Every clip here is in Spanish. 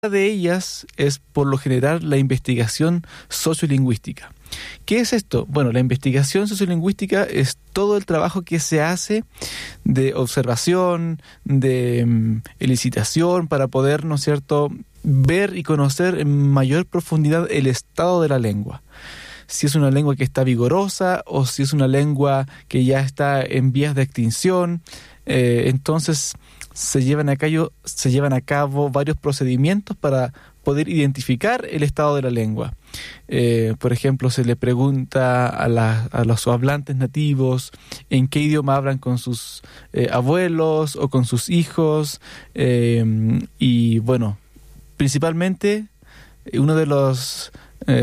de ellas es, por lo general, la investigación sociolingüística. ¿Qué es esto? Bueno, la investigación sociolingüística es todo el trabajo que se hace de observación, de elicitación, para poder, ¿no es cierto?, ver y conocer en mayor profundidad el estado de la lengua. Si es una lengua que está vigorosa o si es una lengua que ya está en vías de extinción. Entonces se llevan a cabo varios procedimientos para poder identificar el estado de la lengua. Por ejemplo, se le pregunta a los hablantes nativos en qué idioma hablan con sus abuelos o con sus hijos. Y bueno, principalmente uno de los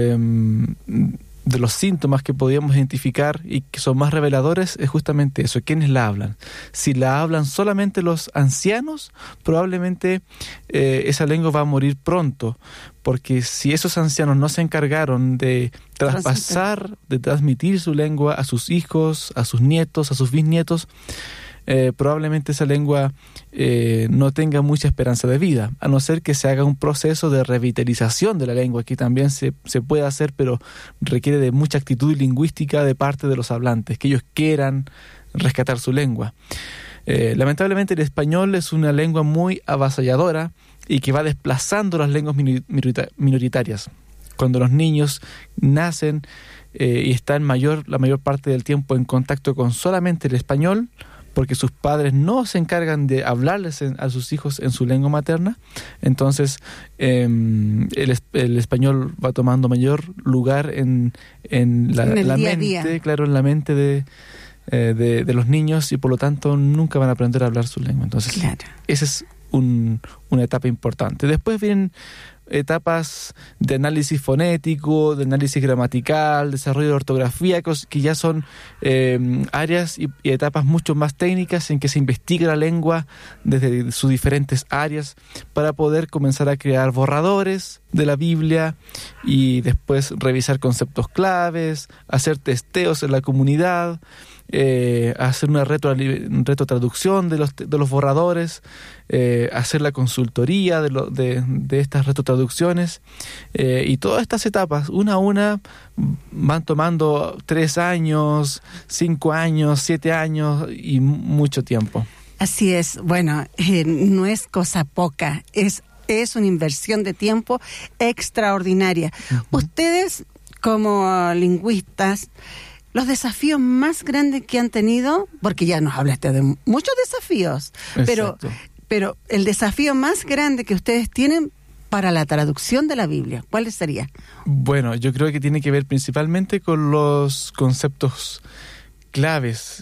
síntomas que podíamos identificar y que son más reveladores es justamente eso, ¿quiénes la hablan? Si la hablan solamente los ancianos, probablemente esa lengua va a morir pronto, porque si esos ancianos no se encargaron de transmitir su lengua a sus hijos, a sus nietos, a sus bisnietos, probablemente esa lengua no tenga mucha esperanza de vida, a no ser que se haga un proceso de revitalización de la lengua, que también se puede hacer, pero requiere de mucha actitud lingüística de parte de los hablantes, que ellos quieran rescatar su lengua. Lamentablemente el español es una lengua muy avasalladora y que va desplazando las lenguas minoritarias. Cuando los niños nacen y están la mayor parte del tiempo en contacto con solamente el español, porque sus padres no se encargan de hablarles a sus hijos en su lengua materna, entonces el español va tomando mayor lugar en la mente, claro, en la mente de los niños, y por lo tanto nunca van a aprender a hablar su lengua. Entonces, claro, esa es una etapa importante. Después vienen etapas de análisis fonético, de análisis gramatical, desarrollo de ortografía, que ya son áreas y etapas mucho más técnicas en que se investiga la lengua desde sus diferentes áreas para poder comenzar a crear borradores de la Biblia y después revisar conceptos claves, hacer testeos en la comunidad, hacer una retrotraducción de los borradores, hacer la consultoría de estas retrotraducciones, y todas estas etapas, una a una, van tomando 3 años, 5 años, 7 años y mucho tiempo. Así es. Bueno, no es cosa poca, es una inversión de tiempo extraordinaria. Uh-huh. Ustedes, como lingüistas, los desafíos más grandes que han tenido, porque ya nos hablaste de muchos desafíos, pero el desafío más grande que ustedes tienen para la traducción de la Biblia, ¿cuál sería? Bueno, yo creo que tiene que ver principalmente con los conceptos claves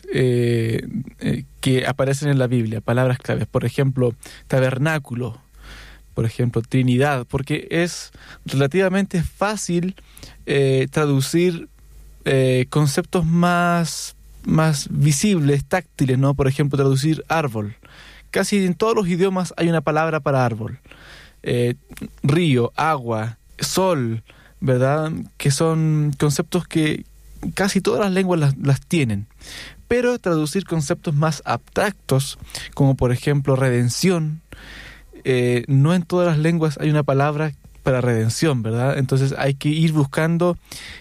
que aparecen en la Biblia, palabras claves. Por ejemplo, tabernáculo, por ejemplo, Trinidad, porque es relativamente fácil traducir conceptos más visibles, táctiles, ¿no? Por ejemplo, traducir árbol. Casi en todos los idiomas hay una palabra para árbol. Río, agua, sol, ¿verdad? Que son conceptos que casi todas las lenguas las tienen. Pero traducir conceptos más abstractos, como por ejemplo redención, no en todas las lenguas hay una palabra para redención, ¿verdad? Entonces hay que ir buscando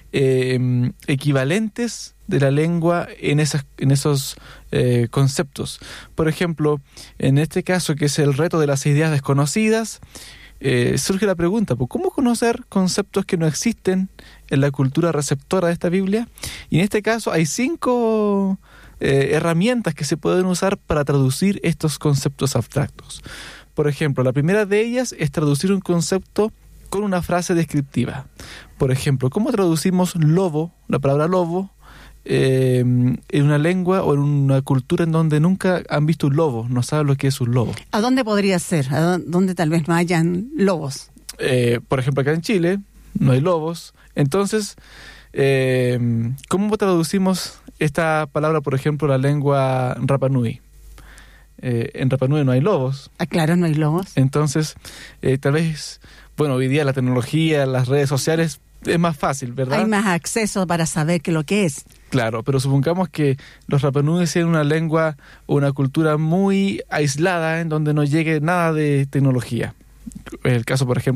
equivalentes de la lengua en esos conceptos. Por ejemplo, en este caso, que es el reto de las ideas desconocidas, surge la pregunta, ¿cómo conocer conceptos que no existen en la cultura receptora de esta Biblia? Y en este caso hay 5 herramientas que se pueden usar para traducir estos conceptos abstractos. Por ejemplo, la primera de ellas es traducir un concepto con una frase descriptiva. Por ejemplo, ¿cómo traducimos lobo, la palabra lobo, en una lengua o en una cultura en donde nunca han visto un lobo, no saben lo que es un lobo? ¿A dónde podría ser? ¿A dónde tal vez no hayan lobos? Por ejemplo, acá en Chile no hay lobos. Entonces, ¿cómo traducimos esta palabra, por ejemplo, la lengua Rapa Nui? En Rapa Nui no hay lobos. Ah, claro, no hay lobos. Entonces, tal vez, bueno, hoy día la tecnología, las redes sociales, es más fácil, ¿verdad? Hay más acceso para saber qué lo que es. Claro, pero supongamos que los Rapa Nui sean una lengua o una cultura muy aislada en donde no llegue nada de tecnología. el caso, por ejemplo,